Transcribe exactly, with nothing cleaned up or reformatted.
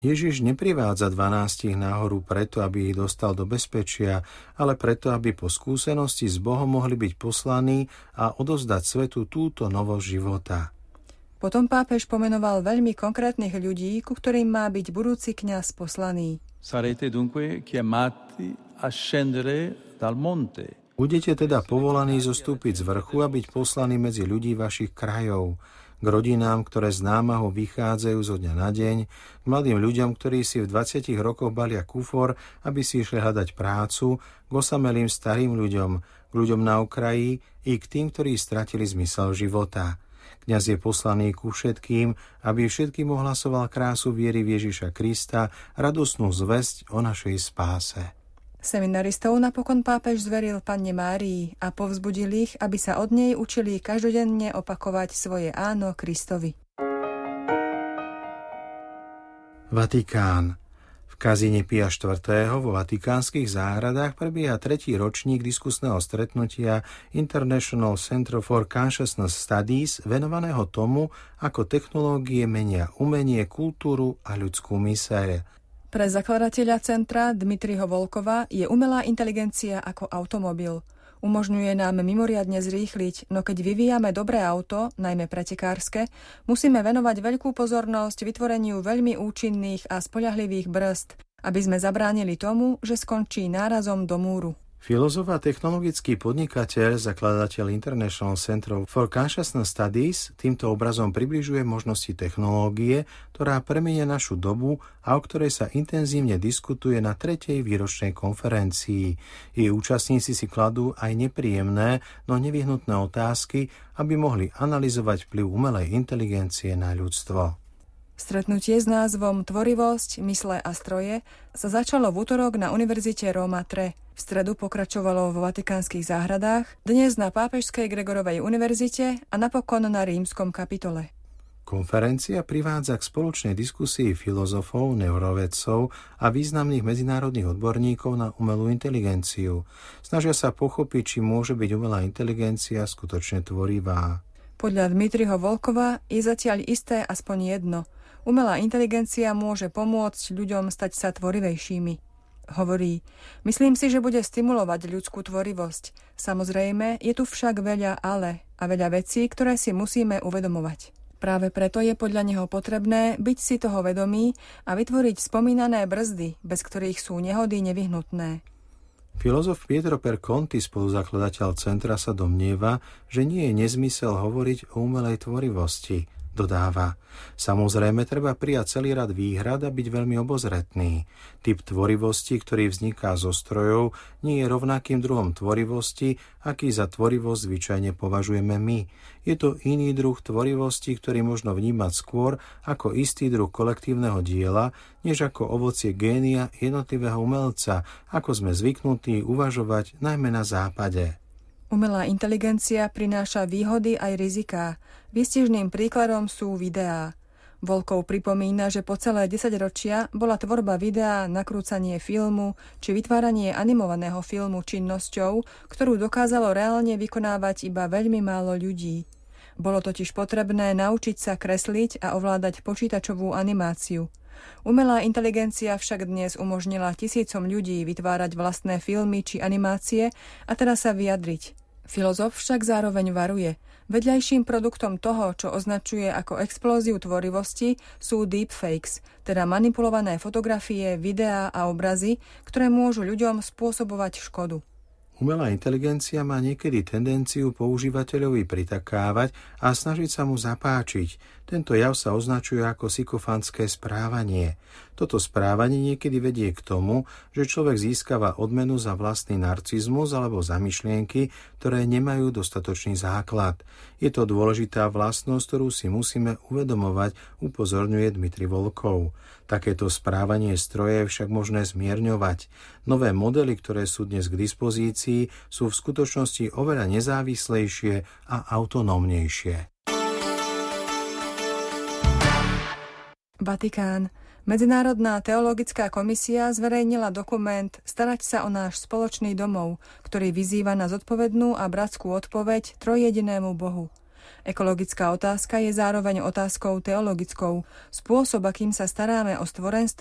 Ježiš neprivádza dvanástich nahoru preto, aby ich dostal do bezpečia, ale preto, aby po skúsenosti s Bohom mohli byť poslaní a odozdať svetu túto novosť života. Potom pápež pomenoval veľmi konkrétnych ľudí, ku ktorým má byť budúci kňaz poslaný. Sarete dunque chiamati a scendere dal monte. Budete teda povolaní zostúpiť z vrchu a byť poslaní medzi ľudí vašich krajov, k rodinám, ktoré z námahu vychádzajú zo dňa na deň, k mladým ľuďom, ktorí si v dvadsiatich rokoch balia kufor, aby si išli hľadať prácu, k osamelým starým ľuďom, k ľuďom na okraji i k tým, ktorí stratili zmysel života. Kňaz je poslaný ku všetkým, aby všetkým ohlasoval krásu viery v Ježiša Krista, radosnú zvesť o našej spáse. Seminaristov napokon pápež zveril Panne Márii a povzbudil ich, aby sa od nej učili každodenne opakovať svoje áno Kristovi. Vatikán. V kazíne Pia štvrtého vo vatikánskych záhradách prebieha tretí ročník diskusného stretnutia International Center for Consciousness Studies venovaného tomu, ako technológie menia umenie, kultúru a ľudskú myseľ. Pre zakladateľa centra Dmitriho Volkova je umelá inteligencia ako automobil. Umožňuje nám mimoriadne zrýchliť, no keď vyvíjame dobré auto, najmä pretekárske, musíme venovať veľkú pozornosť vytvoreniu veľmi účinných a spoľahlivých brzd, aby sme zabránili tomu, že skončí nárazom do múru. Filozof a technologický podnikateľ, zakladateľ International Center for Consciousness Studies týmto obrazom približuje možnosti technológie, ktorá premenie našu dobu a o ktorej sa intenzívne diskutuje na tretej výročnej konferencii. Jej účastníci si kladú aj nepríjemné, no nevyhnutné otázky, aby mohli analyzovať vplyv umelej inteligencie na ľudstvo. Stretnutie s názvom Tvorivosť, mysle a stroje sa začalo v utorok na Univerzite Roma tri. V stredu pokračovalo vo vatikánskych záhradách, dnes na Pápežskej Gregorovej univerzite a napokon na Rímskom kapitole. Konferencia privádza k spoločnej diskusii filozofov, neurovedcov a významných medzinárodných odborníkov na umelú inteligenciu. Snažia sa pochopiť, či môže byť umelá inteligencia skutočne tvorivá. Podľa Dmitriho Volkova je zatiaľ isté aspoň jedno. Umelá inteligencia môže pomôcť ľuďom stať sa tvorivejšími. Hovorí, myslím si, že bude stimulovať ľudskú tvorivosť. Samozrejme, je tu však veľa ale a veľa vecí, ktoré si musíme uvedomovať. Práve preto je podľa neho potrebné byť si toho vedomý a vytvoriť spomínané brzdy, bez ktorých sú nehody nevyhnutné. Filozof Pietro Perconti, spoluzakladateľ centra, sa domnieva, že nie je nezmysel hovoriť o umelej tvorivosti. Dodáva, samozrejme treba prijať celý rad výhrad a byť veľmi obozretný. Typ tvorivosti, ktorý vzniká zo strojov, nie je rovnakým druhom tvorivosti, aký za tvorivosť zvyčajne považujeme my. Je to iný druh tvorivosti, ktorý možno vnímať skôr ako istý druh kolektívneho diela, než ako ovocie génia jednotlivého umelca, ako sme zvyknutí uvažovať najmä na západe. Umelá inteligencia prináša výhody aj riziká. Výstižným príkladom sú videá. Volkov pripomína, že po celé desaťročia bola tvorba videa, nakrúcanie filmu či vytváranie animovaného filmu činnosťou, ktorú dokázalo reálne vykonávať iba veľmi málo ľudí. Bolo totiž potrebné naučiť sa kresliť a ovládať počítačovú animáciu. Umelá inteligencia však dnes umožnila tisícom ľudí vytvárať vlastné filmy či animácie a teraz sa vyjadriť. Filozof však zároveň varuje. Vedľajším produktom toho, čo označuje ako explóziu tvorivosti, sú deepfakes, teda manipulované fotografie, videá a obrazy, ktoré môžu ľuďom spôsobovať škodu. Umelá inteligencia má niekedy tendenciu používateľovi pritakávať a snažiť sa mu zapáčiť. Tento jav sa označuje ako sykofanské správanie. Toto správanie niekedy vedie k tomu, že človek získava odmenu za vlastný narcizmus alebo za myšlienky, ktoré nemajú dostatočný základ. Je to dôležitá vlastnosť, ktorú si musíme uvedomovať, upozorňuje Dmitri Volkov. Takéto správanie stroje je však možné zmierňovať. Nové modely, ktoré sú dnes k dispozícii, sú v skutočnosti oveľa nezávislejšie a autonómnejšie. Vatikán. Medzinárodná teologická komisia zverejnila dokument Starať sa o náš spoločný domov, ktorý vyzýva na zodpovednú a bratskú odpoveď trojjedinému Bohu. Ekologická otázka je zároveň otázkou teologickou. Spôsob, akým sa staráme o stvorenstvo,